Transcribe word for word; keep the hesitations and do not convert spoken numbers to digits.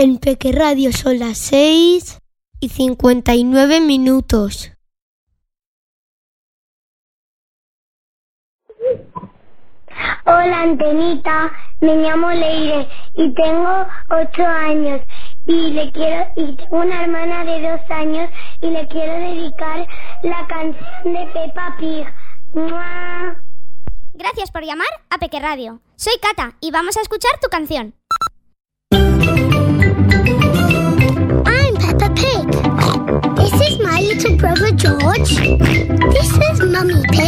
En Peque Radio son las seis y cincuenta y nueve minutos. Hola, Antenita, me llamo Leire y tengo ocho años y le quiero y tengo una hermana de dos años y le quiero dedicar la canción de Peppa Pig. ¡Mua! Gracias por llamar a Peque Radio. Soy Cata y vamos a escuchar tu canción. I'm Peppa Pig. This is my little brother George. This is Mummy Pig.